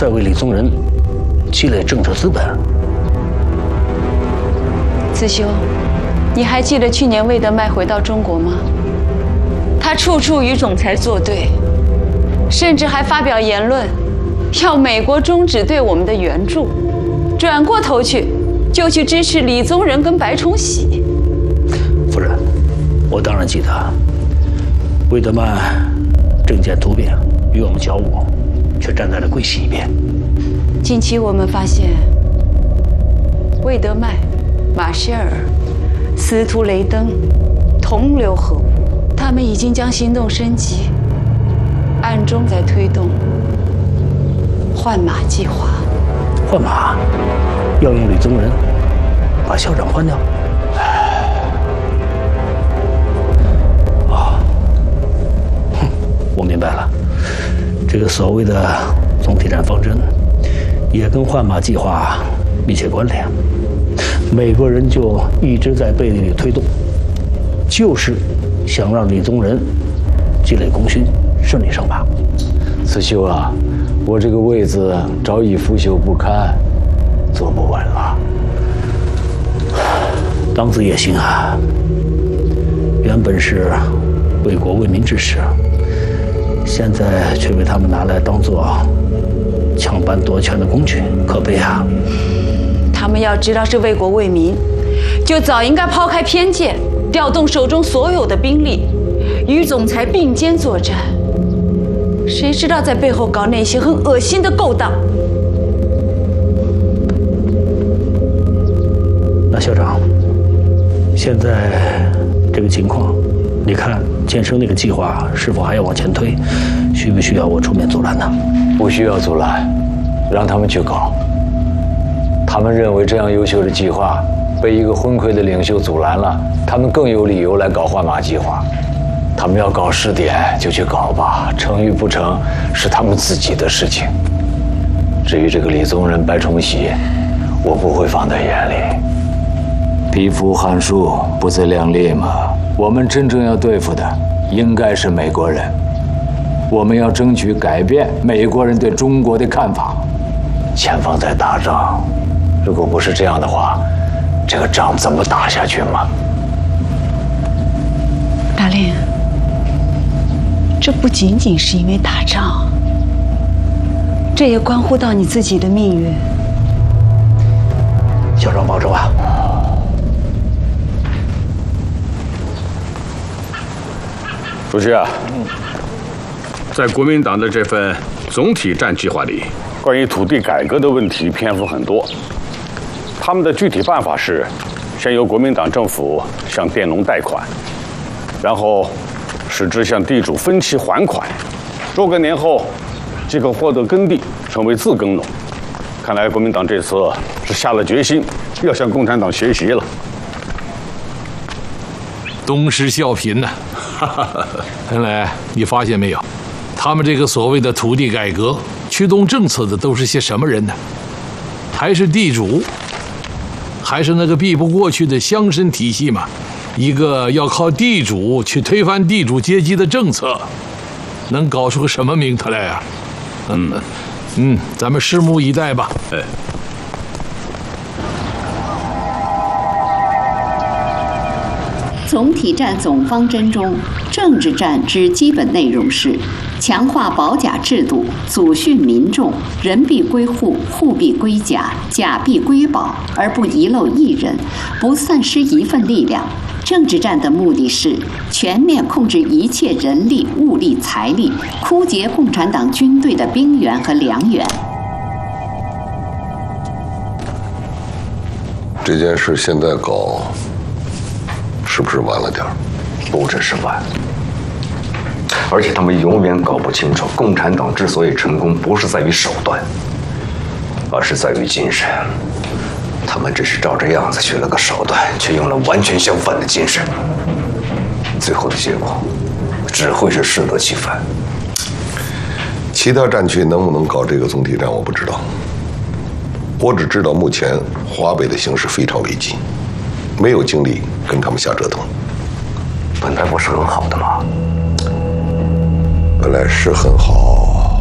在为李宗仁积累政治资本。 子修，你还记得去年魏德迈回到中国吗？他处处与总裁作对，甚至还发表言论，要美国终止对我们的援助，转过头去就去支持李宗仁跟白崇禧。 夫人，我当然记得，魏德迈政见突变，与我们交恶，却站在了桂系一边。 近期我们发现，魏德迈、马歇尔、司徒雷登同流合污，他们已经将行动升级，暗中在推动换马计划。 换马？要用李宗仁把校长换掉？我明白了，这个所谓的总体战方针，也跟换马计划密切关联。美国人就一直在背地里推动，就是想让李宗仁积累功勋，顺利上马。 子修啊，我这个位子早已腐朽不堪，坐不稳了。 当自野心啊，原本是为国为民之事，现在却被他们拿来当作抢班夺权的工具，可悲啊！ 他们要知道是为国为民，就早应该抛开偏见，调动手中所有的兵力，与总裁并肩作战。谁知道在背后搞那些很恶心的勾当？ 那校长，现在这个情况，你看建生那个计划是否还要往前推？需不需要我出面阻拦呢？ 不需要阻拦，让他们去搞。他们认为这样优秀的计划被一个昏聩的领袖阻拦了，他们更有理由来搞换马计划。他们要搞试点就去搞吧，成与不成是他们自己的事情。至于这个李宗仁、白崇禧，我不会放在眼里。匹夫汉树不自量力嘛。我们真正要对付的应该是美国人，我们要争取改变美国人对中国的看法。前方在打仗，如果不是这样的话，这个仗怎么打下去嘛？ 大令，这不仅仅是因为打仗，这也关乎到你自己的命运。 校长保重啊！ 主席啊，在国民党的这份总体战计划里，关于土地改革的问题篇幅很多。他们的具体办法是，先由国民党政府向佃农贷款，然后使之向地主分期还款，若干年后即可获得耕地，成为自耕农。看来国民党这次是下了决心，要向共产党学习了。 东施效颦呐！原来你发现没有，他们这个所谓的土地改革驱动政策的都是些什么人呢？还是地主，还是那个避不过去的乡绅体系嘛？一个要靠地主去推翻地主阶级的政策，能搞出个什么名堂来啊？咱们拭目以待吧。 总体战总方针中，政治战之基本内容是强化保甲制度，祖训民众，人必归户，户必归甲，甲必归保，而不遗漏一人，不丧失一份力量。政治战的目的是全面控制一切人力、物力、财力，枯竭共产党军队的兵源和粮源。 这件事现在搞，是不是晚了点儿？ 不只是晚，而且他们永远搞不清楚，共产党之所以成功，不是在于手段，而是在于精神。他们只是照这样子学了个手段，却用了完全相反的精神，最后的结果只会是适得其反。 其他战区能不能搞这个总体战，我不知道。我只知道目前华北的形势非常危急，没有精力跟他们瞎折腾。 本来不是很好的吗？ 本来是很好，